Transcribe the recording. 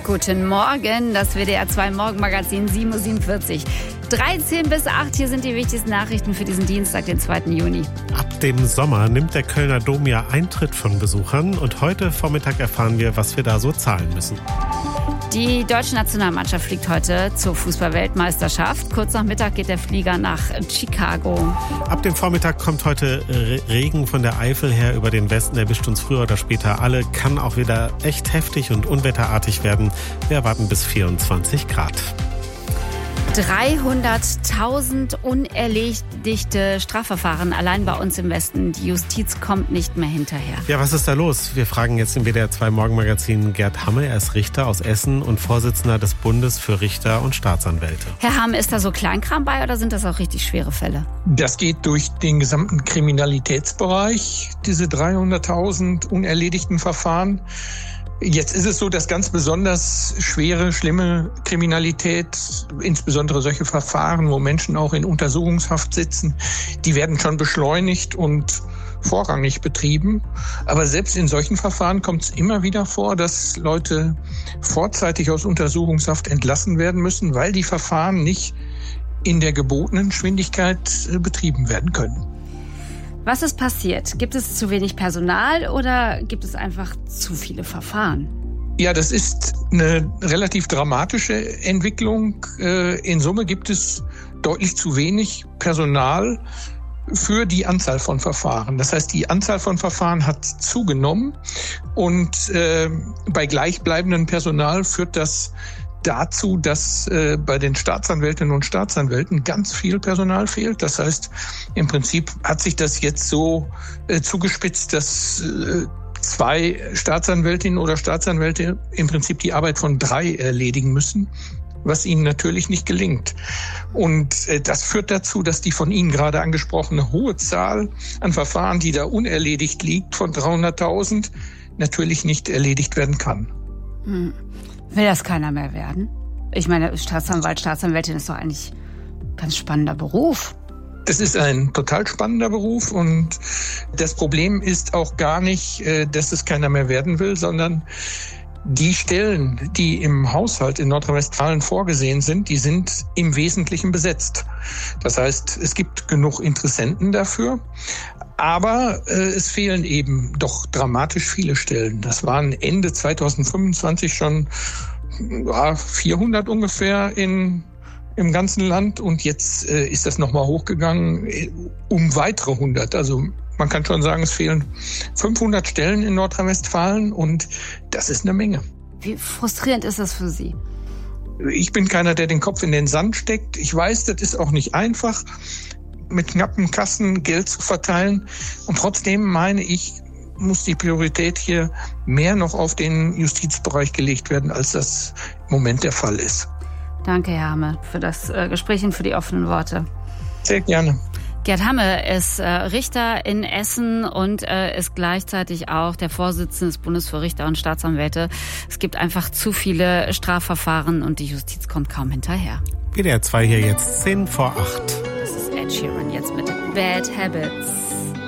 Guten Morgen, das WDR 2 Morgenmagazin 7.47 Uhr. 13 bis 8, hier sind die wichtigsten Nachrichten für diesen Dienstag, den 2. Juni. Ab dem Sommer nimmt der Kölner Dom ja Eintritt von Besuchern und heute Vormittag erfahren wir, was wir da so zahlen müssen. Die deutsche Nationalmannschaft fliegt heute zur Fußball-Weltmeisterschaft. Kurz nach Mittag geht der Flieger nach Chicago. Ab dem Vormittag kommt heute Regen von der Eifel her über den Westen. Erwischt uns früher oder später alle. Kann auch wieder echt heftig und unwetterartig werden. Wir erwarten bis 24 Grad. 300.000 unerledigte Strafverfahren allein bei uns im Westen. Die Justiz kommt nicht mehr hinterher. Ja, was ist da los? Wir fragen jetzt im WDR 2 Morgenmagazin Gerd Hamme. Er ist Richter aus Essen und Vorsitzender des Bundes für Richter und Staatsanwälte. Herr Hamme, ist da so Kleinkram bei oder sind das auch richtig schwere Fälle? Das geht durch den gesamten Kriminalitätsbereich, diese 300.000 unerledigten Verfahren. Jetzt ist es so, dass ganz besonders schwere, schlimme Kriminalität, insbesondere solche Verfahren, wo Menschen auch in Untersuchungshaft sitzen, die werden schon beschleunigt und vorrangig betrieben. Aber selbst in solchen Verfahren kommt es immer wieder vor, dass Leute vorzeitig aus Untersuchungshaft entlassen werden müssen, weil die Verfahren nicht in der gebotenen Geschwindigkeit betrieben werden können. Was ist passiert? Gibt es zu wenig Personal oder gibt es einfach zu viele Verfahren? Ja, das ist eine relativ dramatische Entwicklung. In Summe gibt es deutlich zu wenig Personal für die Anzahl von Verfahren. Das heißt, die Anzahl von Verfahren hat zugenommen und bei gleichbleibendem Personal führt das dazu, dass bei den Staatsanwältinnen und Staatsanwälten ganz viel Personal fehlt. Das heißt, im Prinzip hat sich das jetzt so zugespitzt, dass 2 Staatsanwältinnen oder Staatsanwälte im Prinzip die Arbeit von 3 erledigen müssen, was ihnen natürlich nicht gelingt. Und das führt dazu, dass die von Ihnen gerade angesprochene hohe Zahl an Verfahren, die da unerledigt liegt, von 300.000, natürlich nicht erledigt werden kann. Will das keiner mehr werden? Ich meine, Staatsanwalt, Staatsanwältin ist doch eigentlich ein ganz spannender Beruf. Es ist ein total spannender Beruf und das Problem ist auch gar nicht, dass es keiner mehr werden will, sondern die Stellen, die im Haushalt in Nordrhein-Westfalen vorgesehen sind, die sind im Wesentlichen besetzt. Das heißt, es gibt genug Interessenten dafür. Aber es fehlen eben doch dramatisch viele Stellen. Das waren Ende 2025 schon 400 ungefähr im ganzen Land. Und jetzt ist das nochmal hochgegangen um weitere 100. Also man kann schon sagen, es fehlen 500 Stellen in Nordrhein-Westfalen und das ist eine Menge. Wie frustrierend ist das für Sie? Ich bin keiner, der den Kopf in den Sand steckt. Ich weiß, das ist auch nicht einfach, mit knappen Kassen Geld zu verteilen. Und trotzdem meine ich, muss die Priorität hier mehr noch auf den Justizbereich gelegt werden, als das im Moment der Fall ist. Danke, Herr Hamme, für das Gespräch und für die offenen Worte. Sehr gerne. Gerd Hamme ist Richter in Essen und ist gleichzeitig auch der Vorsitzende des Bundes für Richter und Staatsanwälte. Es gibt einfach zu viele Strafverfahren und die Justiz kommt kaum hinterher. WDR 2 hier jetzt 7:10. Das ist Ed Sheeran jetzt mit Bad Habits.